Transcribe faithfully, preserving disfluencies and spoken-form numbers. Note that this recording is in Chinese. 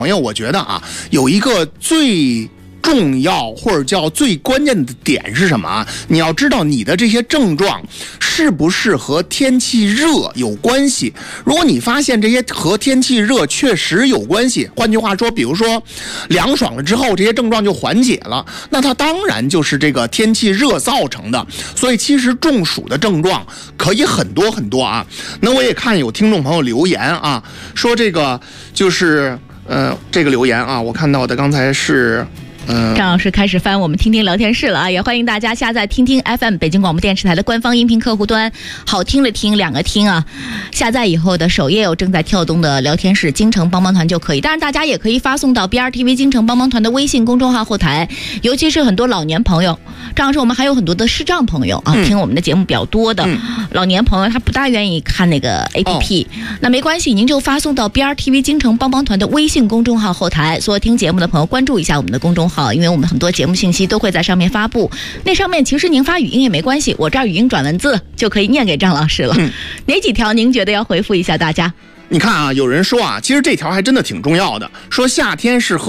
朋友，我觉得啊，有一个最重要或者叫最关键的点是什么啊？你要知道你的这些症状是不是和天气热有关系。如果你发现这些和天气热确实有关系，换句话说，比如说凉爽了之后这些症状就缓解了，那它当然就是这个天气热造成的。所以其实中暑的症状可以很多很多啊。那我也看有听众朋友留言啊，说这个就是呃这个留言啊，我看到的刚才是张老师开始翻我们听听聊天室了啊！也欢迎大家下载听听 F M 北京广播电视台的官方音频客户端，好听的听两个听啊！下载以后的首页有正在跳动的聊天室京城帮帮团就可以，当然大家也可以发送到 B R T V 京城帮帮团的微信公众号后台，尤其是很多老年朋友，张老师我们还有很多的视障朋友啊，嗯、听我们的节目比较多的、嗯、老年朋友他不大愿意看那个 A P P，、哦、那没关系，您就发送到 B R T V 京城帮帮团的微信公众号后台，所有听节目的朋友关注一下我们的公众号，因为我们很多节目信息都会在上面发布。那上面其实您发语音也没关系，我这儿语音转文字就可以念给张老师了。嗯、哪几条您觉得要回复一下大家？ 你看啊，有人说啊，其实这条还真的挺重要的，说夏天是喝